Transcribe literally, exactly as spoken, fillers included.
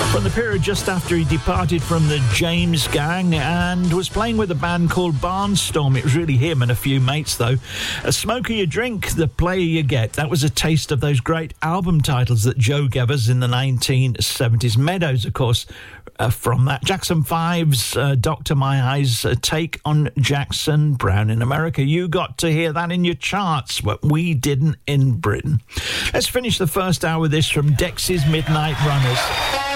From the period just after he departed from the James Gang and was playing with a band called Barnstorm. It was really him and a few mates, though. A smoker you drink, the player you get. That was a taste of those great album titles that Joe gave us in the nineteen seventies. Meadows, of course, uh, from that. Jackson five's uh, Doctor My Eyes uh, take on Jackson Browne in America. You got to hear that in your charts, but we didn't in Britain. Let's finish the first hour with this from Dexys Midnight Runners.